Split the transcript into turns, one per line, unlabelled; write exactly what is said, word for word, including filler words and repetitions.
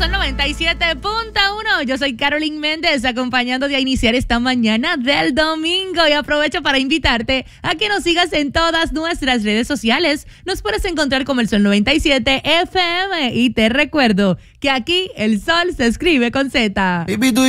Sol noventa y siete punto uno. Yo soy Carolyn Méndez, acompañándote a iniciar esta mañana del domingo. Y aprovecho para invitarte a que nos sigas en todas nuestras redes sociales. Nos puedes encontrar como el Sol noventa y siete F M. Y te recuerdo que aquí el Sol se escribe con Z.